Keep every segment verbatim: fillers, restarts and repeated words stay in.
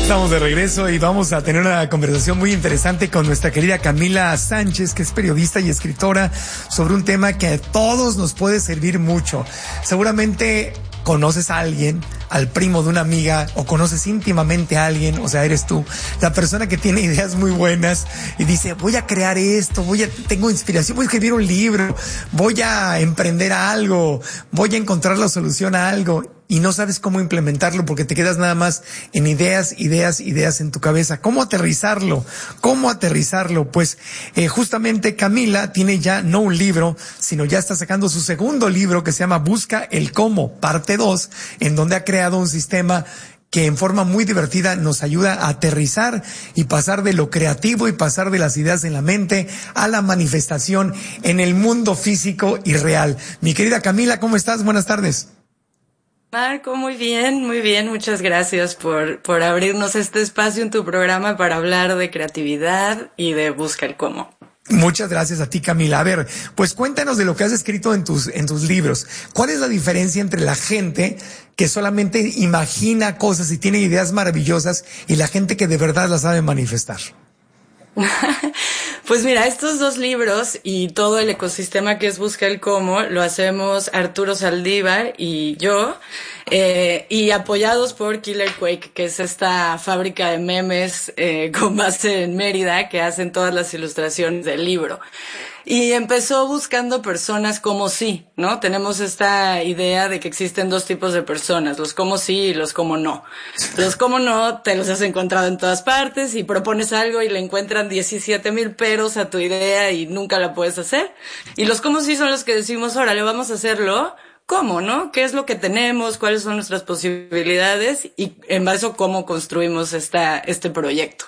Estamos de regreso y vamos a tener una conversación muy interesante con nuestra querida Camila Sánchez, que es periodista y escritora, sobre un tema que a todos nos puede servir mucho. Seguramente conoces a alguien, al primo de una amiga, o conoces íntimamente a alguien, o sea, eres tú, la persona que tiene ideas muy buenas y dice, voy a crear esto, voy a, tengo inspiración, voy a escribir un libro, voy a emprender algo, voy a encontrar la solución a algo, y no sabes cómo implementarlo porque te quedas nada más en ideas, ideas, ideas en tu cabeza. ¿Cómo aterrizarlo? ¿Cómo aterrizarlo? Pues eh, justamente Camila tiene ya no un libro, sino ya está sacando su segundo libro que se llama Busca el Cómo, parte dos, en donde ha creado un sistema que en forma muy divertida nos ayuda a aterrizar y pasar de lo creativo y pasar de las ideas en la mente a la manifestación en el mundo físico y real. Mi querida Camila, ¿cómo estás? Buenas tardes. Marco, muy bien, muy bien. Muchas gracias por, por abrirnos este espacio en tu programa para hablar de creatividad y de Busca el Cómo. Muchas gracias a ti, Camila. A ver, pues cuéntanos de lo que has escrito en tus, en tus libros. ¿Cuál es la diferencia entre la gente que solamente imagina cosas y tiene ideas maravillosas y la gente que de verdad las sabe manifestar? Pues mira, estos dos libros y todo el ecosistema que es Busca el Cómo lo hacemos Arturo Saldívar y yo, eh, y apoyados por Killer Quake, que es esta fábrica de memes eh, con base en Mérida que hacen todas las ilustraciones del libro. Y empezó buscando personas como sí, ¿no? Tenemos esta idea de que existen dos tipos de personas, los como sí y los como no. Los como no te los has encontrado en todas partes y propones algo y le encuentran diecisiete mil peros a tu idea y nunca la puedes hacer. Y los como sí son los que decimos, órale, vamos a hacerlo. ¿Cómo, no? ¿Qué es lo que tenemos? ¿Cuáles son nuestras posibilidades? Y en base a cómo construimos esta, este proyecto.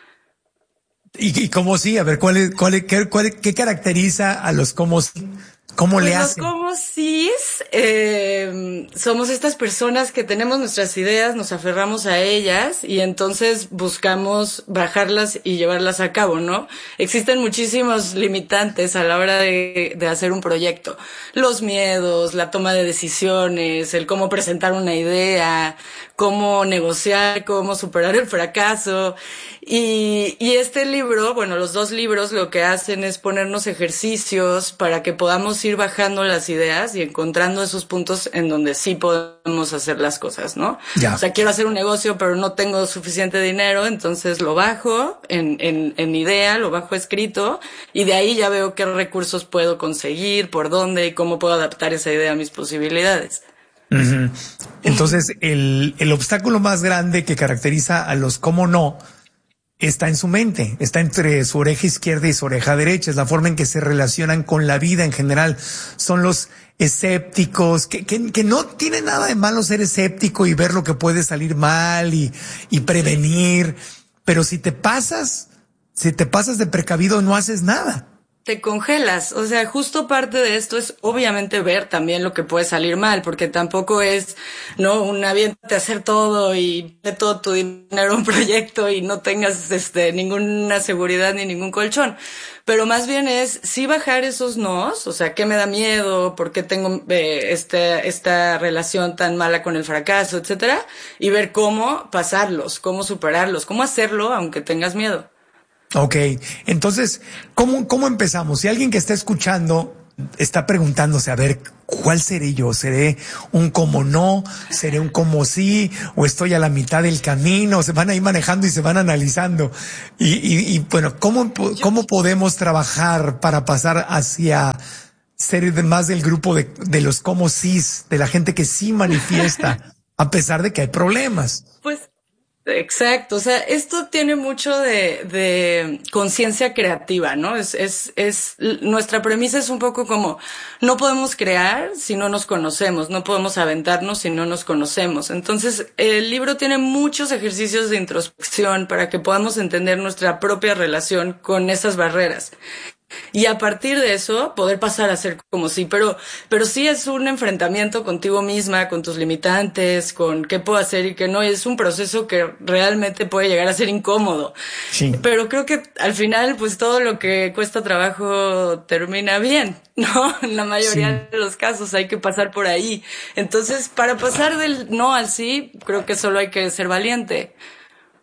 Y, y cómo sí, a ver, ¿cuál es, cuál es, qué, cuál, qué caracteriza a los cómo sí? ¿Cómo pues le los hacen? como sí, eh, somos estas personas que tenemos nuestras ideas, nos aferramos a ellas y entonces buscamos bajarlas y llevarlas a cabo, ¿no? Existen muchísimos limitantes a la hora de, de hacer un proyecto. Los miedos, la toma de decisiones, el cómo presentar una idea, cómo negociar, cómo superar el fracaso. Y, y este libro, bueno, los dos libros lo que hacen es ponernos ejercicios para que podamos ir bajando las ideas y encontrando esos puntos en donde sí podemos hacer las cosas, ¿no? Ya. O sea, quiero hacer un negocio, pero no tengo suficiente dinero, entonces lo bajo en, en, en idea, lo bajo escrito, y de ahí ya veo qué recursos puedo conseguir, por dónde y cómo puedo adaptar esa idea a mis posibilidades. Uh-huh. Entonces, el, el obstáculo más grande que caracteriza a los cómo no está en su mente, está entre su oreja izquierda y su oreja derecha, es la forma en que se relacionan con la vida en general. Son los escépticos, que, que, que no tiene nada de malo ser escéptico y ver lo que puede salir mal y, y prevenir, pero si te pasas, si te pasas de precavido no haces nada. Te congelas, o sea, justo parte de esto es obviamente ver también lo que puede salir mal, porque tampoco es, no, un aviente a hacer todo y de todo tu dinero en un proyecto y no tengas este ninguna seguridad ni ningún colchón, pero más bien es sí bajar esos nos, o sea, ¿qué me da miedo? ¿Por qué tengo eh, esta esta relación tan mala con el fracaso, etcétera? Y ver cómo pasarlos, cómo superarlos, cómo hacerlo aunque tengas miedo. Ok, entonces, ¿cómo, cómo empezamos? Si alguien que está escuchando está preguntándose, a ver, ¿cuál seré yo? ¿Seré un como no? ¿Seré un como sí? ¿O estoy a la mitad del camino? Se van a ir manejando y se van analizando. Y, y, y bueno, ¿cómo, cómo podemos trabajar para pasar hacia ser más del grupo de, de los como sís, de la gente que sí manifiesta, a pesar de que hay problemas? Pues exacto, o sea, esto tiene mucho de, de conciencia creativa, ¿no? Es, es, es, nuestra premisa es un poco como, no podemos crear si no nos conocemos, no podemos aventarnos si no nos conocemos. Entonces, el libro tiene muchos ejercicios de introspección para que podamos entender nuestra propia relación con esas barreras. Y a partir de eso, poder pasar a ser como sí, pero, pero sí es un enfrentamiento contigo misma, con tus limitantes, con qué puedo hacer y qué no, y es un proceso que realmente puede llegar a ser incómodo. Sí. Pero creo que al final, pues todo lo que cuesta trabajo termina bien, ¿no? En la mayoría sí. de los casos hay que pasar por ahí. Entonces, para pasar del no al sí, creo que solo hay que ser valiente.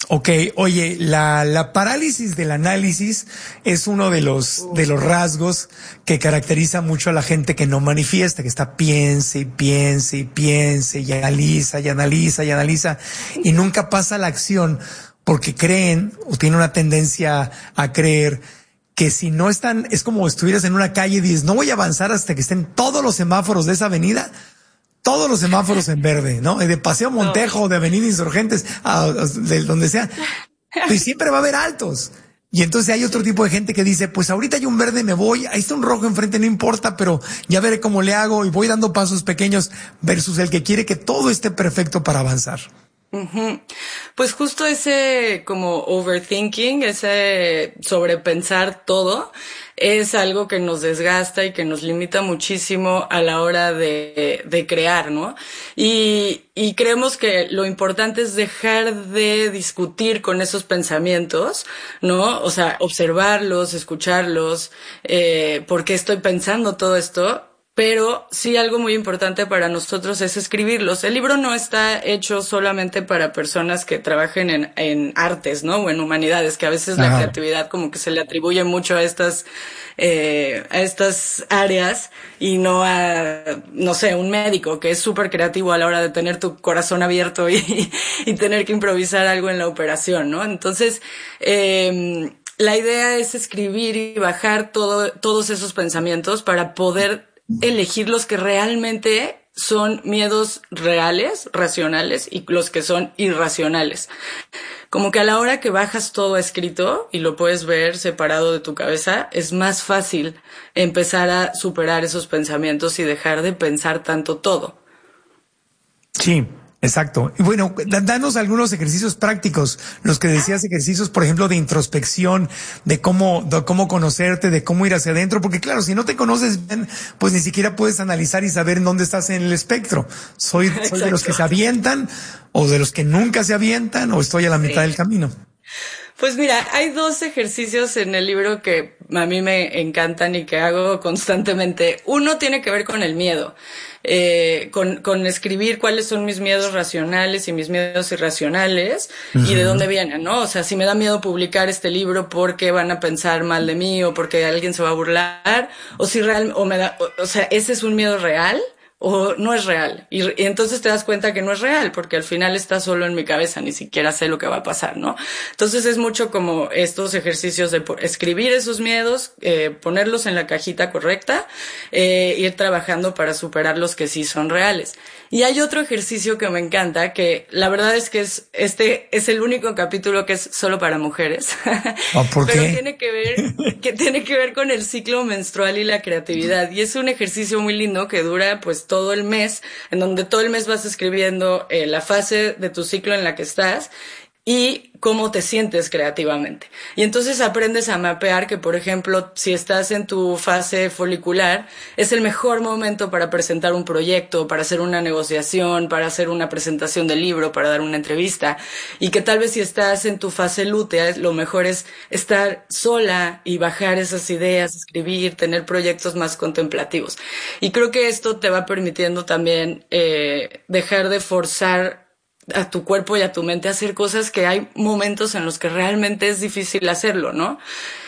Ok, oye, la, la parálisis del análisis es uno de los, de los rasgos que caracteriza mucho a la gente que no manifiesta, que está piense y piense y piense y analiza y analiza y analiza y nunca pasa a la acción porque creen o tienen una tendencia a creer que si no están, es como estuvieras en una calle y dices, no voy a avanzar hasta que estén todos los semáforos de esa avenida, todos los semáforos en verde, ¿no? De Paseo Montejo, de Avenida Insurgentes, a, a, de donde sea. Y siempre va a haber altos. Y entonces hay otro tipo de gente que dice, pues ahorita hay un verde, me voy, ahí está un rojo enfrente, no importa, pero ya veré cómo le hago y voy dando pasos pequeños versus el que quiere que todo esté perfecto para avanzar. Uh-huh. Pues justo ese como overthinking, ese sobrepensar todo, es algo que nos desgasta y que nos limita muchísimo a la hora de, de crear, ¿no? Y, y creemos que lo importante es dejar de discutir con esos pensamientos, ¿no? O sea, observarlos, escucharlos, eh, ¿por qué estoy pensando todo esto? Pero sí, algo muy importante para nosotros es escribirlos. El libro no está hecho solamente para personas que trabajen en, en artes, ¿no? O en humanidades, que a veces Ajá. la creatividad como que se le atribuye mucho a estas, eh, a estas áreas y no a, no sé, un médico que es súper creativo a la hora de tener tu corazón abierto y, y tener que improvisar algo en la operación, ¿no? Entonces, eh, la idea es escribir y bajar todo, todos esos pensamientos para poder elegir los que realmente son miedos reales, racionales, y los que son irracionales. Como que a la hora que bajas todo escrito y lo puedes ver separado de tu cabeza, es más fácil empezar a superar esos pensamientos y dejar de pensar tanto todo. Sí. Exacto. Y bueno, danos algunos ejercicios prácticos, los que decías, ejercicios, por ejemplo, de introspección, de cómo, de cómo conocerte, de cómo ir hacia adentro, porque claro, si no te conoces bien, pues ni siquiera puedes analizar y saber en dónde estás en el espectro. Soy, soy de los que se avientan, o de los que nunca se avientan, o estoy a la mitad sí. del camino. Pues mira, hay dos ejercicios en el libro que a mí me encantan y que hago constantemente. Uno tiene que ver con el miedo, eh, con, con escribir cuáles son mis miedos racionales y mis miedos irracionales uh-huh. y de dónde vienen, ¿no? O sea, si me da miedo publicar este libro porque van a pensar mal de mí o porque alguien se va a burlar, o si real, o me da, o, o sea, ese es un miedo real. O no es real. Y, y entonces te das cuenta que no es real, porque al final está solo en mi cabeza, ni siquiera sé lo que va a pasar, ¿no? Entonces es mucho como estos ejercicios de escribir esos miedos, eh, ponerlos en la cajita correcta, eh, ir trabajando para superar los que sí son reales. Y hay otro ejercicio que me encanta, que la verdad es que es, este es el único capítulo que es solo para mujeres. ¿Oh, por qué? Pero tiene que ver, que tiene que ver con el ciclo menstrual y la creatividad. Y es un ejercicio muy lindo que dura, pues, todo el mes, en donde todo el mes vas escribiendo eh, la fase de tu ciclo en la que estás y cómo te sientes creativamente. Y entonces aprendes a mapear que, por ejemplo, si estás en tu fase folicular, es el mejor momento para presentar un proyecto, para hacer una negociación, para hacer una presentación de libro, para dar una entrevista. Y que tal vez si estás en tu fase lútea, lo mejor es estar sola y bajar esas ideas, escribir, tener proyectos más contemplativos. Y creo que esto te va permitiendo también eh, dejar de forzar a tu cuerpo y a tu mente a hacer cosas que hay momentos en los que realmente es difícil hacerlo, ¿no?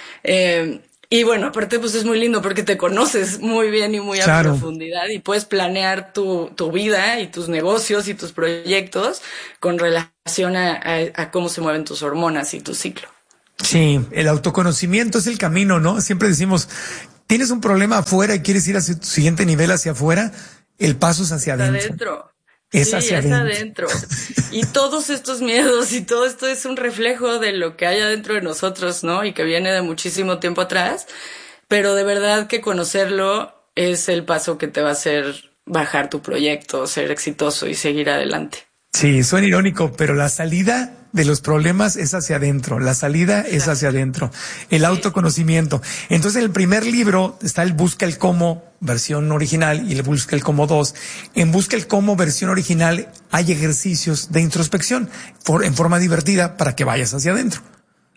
Eh, y bueno, aparte pues es muy lindo porque te conoces muy bien y muy claro. a profundidad y puedes planear tu, tu vida y tus negocios y tus proyectos con relación a, a, a cómo se mueven tus hormonas y tu ciclo. Sí, el autoconocimiento es el camino, ¿no? Siempre decimos, tienes un problema afuera y quieres ir hacia tu siguiente nivel hacia afuera, el paso es hacia adentro. adentro. Es sí, hacia es adentro. adentro. Y todos estos miedos y todo esto es un reflejo de lo que hay adentro de nosotros, ¿no? Y que viene de muchísimo tiempo atrás. Pero de verdad que conocerlo es el paso que te va a hacer bajar tu proyecto, ser exitoso y seguir adelante. Sí, suena irónico, pero la salida de los problemas es hacia adentro. La salida Exacto. es hacia adentro. El autoconocimiento. Entonces, en el primer libro está el Busca el Cómo, versión original, y el Busca el Cómo dos. En Busca el Cómo, versión original, hay ejercicios de introspección for, en forma divertida para que vayas hacia adentro.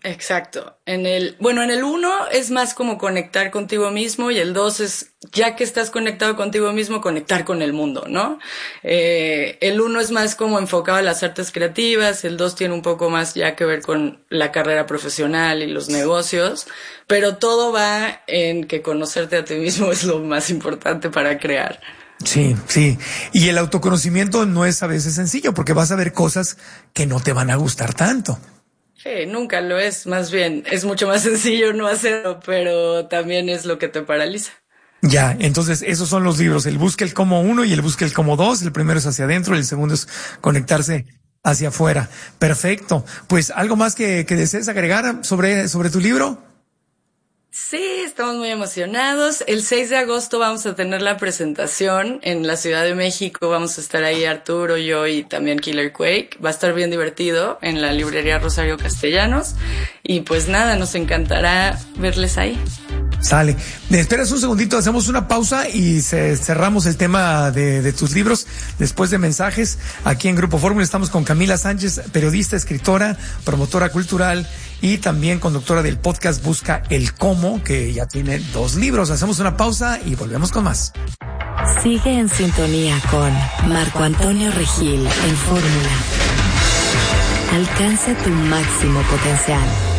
Exacto. En el, bueno, en el uno es más como conectar contigo mismo y el dos es, ya que estás conectado contigo mismo, conectar con el mundo, ¿no? Eh, el uno es más como enfocado a las artes creativas, el dos tiene un poco más ya que ver con la carrera profesional y los negocios, pero todo va en que conocerte a ti mismo es lo más importante para crear. Sí, sí. Y el autoconocimiento no es a veces sencillo porque vas a ver cosas que no te van a gustar tanto. Sí, nunca lo es, más bien, es mucho más sencillo no hacerlo, pero también es lo que te paraliza. Ya, entonces esos son los libros, el busca el cómo uno y el busca el cómo dos, el primero es hacia adentro y el segundo es conectarse hacia afuera. Perfecto. Pues algo más que, que desees agregar sobre, sobre tu libro. Sí, estamos muy emocionados. El seis de agosto vamos a tener la presentación en la Ciudad de México. Vamos a estar ahí Arturo, yo y también Killer Quake. Va a estar bien divertido en la librería Rosario Castellanos. Y pues nada, nos encantará verles ahí. Sale. ¿Me esperas un segundito? Hacemos una pausa y se, cerramos el tema de, de tus libros después de mensajes. Aquí en Grupo Fórmula estamos con Camila Sánchez, periodista, escritora, promotora cultural y también conductora del podcast Busca el Cómo, que ya tiene dos libros. Hacemos una pausa y volvemos con más. Sigue en sintonía con Marco Antonio Regil en Fórmula. Alcanza tu máximo potencial.